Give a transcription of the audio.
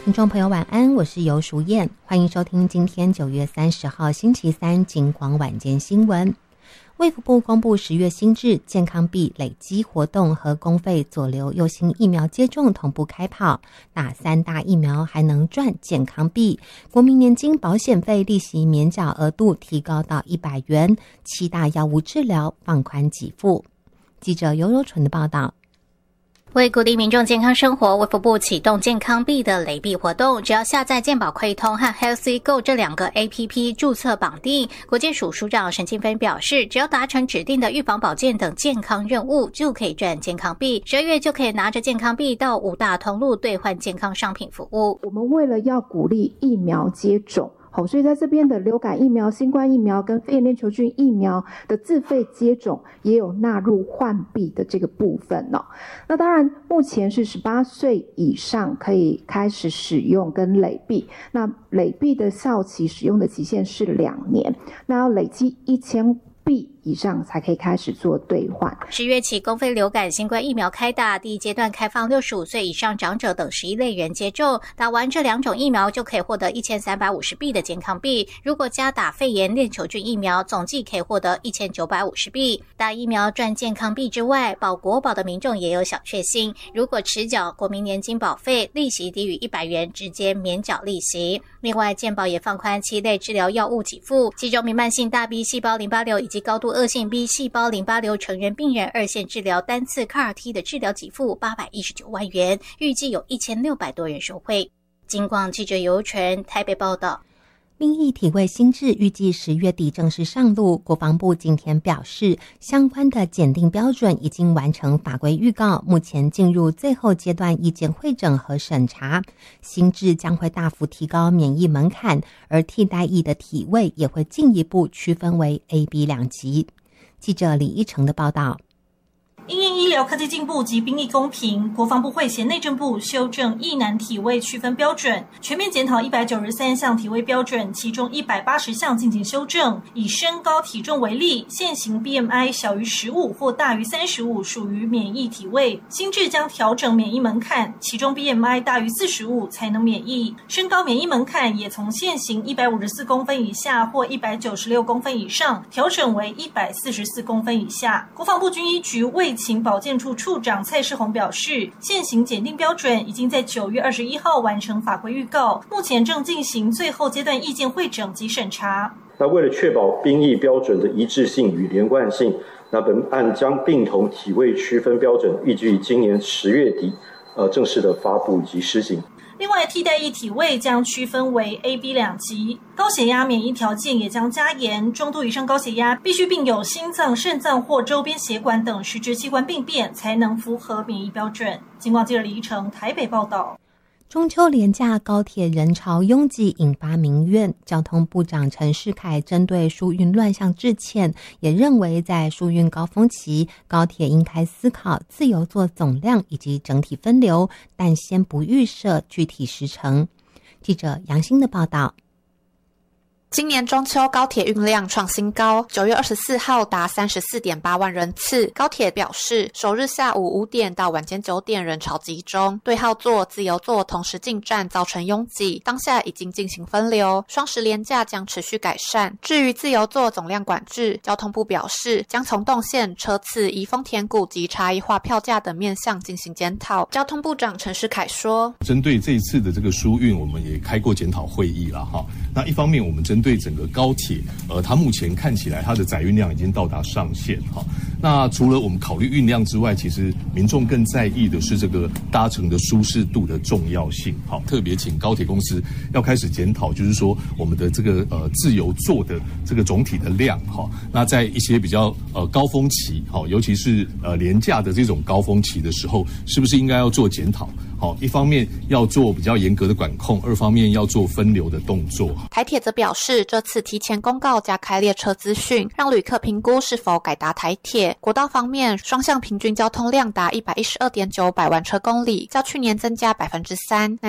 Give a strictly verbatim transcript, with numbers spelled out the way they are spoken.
听众朋友晚安，我是尤淑燕，欢迎收听今天九月三十号星期三警广晚间新闻。卫福部公布十月新制健康币累积活动和公费左流右星疫苗接种同步开跑，打三大疫苗还能赚健康币。国民年金保险费利息免缴额度提高到一百元，七大药物治疗放宽给付。记者尤柔纯的报道。 为鼓励民众健康生活，卫福部启动健康币的累币活动，只要下载健保快通和 HealthyGo 这两个 A P P 注册绑定。国健署署长沈庆芬表示，只要达成指定的预防保健等健康任务，就可以赚健康币。十二月就可以拿着健康币到五大通路兑换健康商品服务。 我们为了要鼓励疫苗接种，好，所以在这边的流感疫苗、新冠疫苗跟肺炎链球菌疫苗的自费接种也有纳入换币的这个部分哦。那当然，目前是十八岁以上可以开始使用跟累币，那累币的效期使用的期限是两年，那要累积一千币以上才可以开始做兑换。 十月起，公费流感、新冠疫苗开打，第一阶段开放六十五岁以上长者等十一类人接种。打完这两种疫苗，就可以获得一千三百五十币的健康币。如果加打肺炎链球菌疫苗，总计可以获得一千九百五十币。打疫苗赚健康币之外，保国保的民众也有小确幸。如果迟缴国民年金保费，利息低于一百元，直接免缴利息。另外，健保也放宽七类治疗药物给付，其中弥漫性大 B 细胞淋巴瘤以及高度恶性 B 细胞淋巴瘤成人病人二线治疗单次 C A R T 的治疗给付八百一十九万元，预计有一千六百多人受惠。警广记者尤纯台北报道。 兵役体位新制预计十月底正式上路，国防部今天表示，相关的检定标准已经完成法规预告，目前进入最后阶段意见汇整和审查。新制将会大幅提高免疫门槛，而替代役的体位也会进一步区分为 A、B 两级。记者李一成的报道。 因应医疗科技进步及兵役公平，国防部会协内政部修正役男体位区分标准，全面检讨一百九十三项体位标准，其中一百八十项进行修正。以身高体重为例，现行 B M I 小于十五或大于三十五属于免疫体位，新制将调整免疫门槛，其中 B M I 大于四十五才能免疫。身高免疫门槛也从现行一百五十四公分以下或一百九十六公分以上，调整为一百四十四公分以下。国防部军医局卫情保健处处长蔡世宏表示，现行检定标准已经在九月二十一号完成法规预告，目前正进行最后阶段意见汇整及审查。 那为了确保兵役标准的一致性与连贯性，那本案将并同体位区分标准，预计今年十月底呃正式的发布及施行。 另外，替代役体位将区分为 A、B 两级，高血压免疫条件也将加严，中度以上高血压必须并有心脏、肾脏或周边血管等实质器官病变，才能符合免疫标准。警广记者李一成台北报道。 中秋连假高铁人潮拥挤，引发民怨。交通部长陈世凯针对疏运乱象致歉，也认为在疏运高峰期，高铁应该思考自由座总量以及整体分流，但先不预设具体时程。记者杨欣的报道。 今年中秋高铁运量创新高，九月二十四号达 三十四点八万人次。高铁表示，首日下午五点到晚间九点人潮集中，对号座、自由座同时进站造成拥挤，当下已经进行分流。双十连假将持续改善。至于自由座总量管制，交通部表示，将从动线、车次、移风填谷及差异化票价等面向进行检讨。交通部长陈世凯说， 针对这一次的这个疏运，我们也开过检讨会议了哈。那一方面，我们针对整个高铁，呃，它目前看起来它的载运量已经到达上限哈。那除了我们考虑运量之外，其实民众更在意的是这个搭乘的舒适度的重要性。好，特别请高铁公司要开始检讨，就是说我们的这个呃自由座的这个总体的量哈。那在一些比较呃高峰期，好，尤其是呃廉价的这种高峰期的时候，是不是应该要做检讨？好，一方面要做比较严格的管控，二方面要做分流的动作。 台铁则表示，这次提前公告加开列车资讯，让旅客评估是否改搭台铁。国道方面，双向平均交通量达 一百一十二点九百万车公里，较去年增加 百分之三，